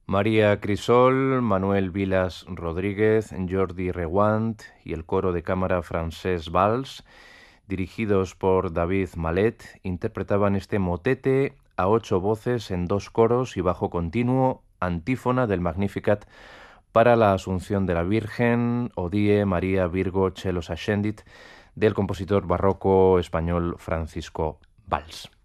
María Crisol, Manuel Vilas Rodríguez, Jordi Rewant y el coro de cámara Francesc Valls, dirigidos por David Malet, interpretaban este motete a 8 voces en 2 coros y bajo continuo, antífona del Magnificat para la Asunción de la Virgen, Odie María Virgo Celos Ascendit, del compositor barroco español Francisco Valls.